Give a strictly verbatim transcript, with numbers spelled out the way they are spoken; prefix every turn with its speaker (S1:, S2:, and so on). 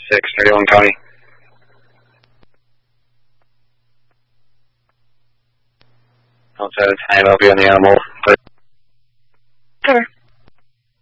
S1: six, thirty-one County. Outside of time, I'll be on the animal.
S2: Cover.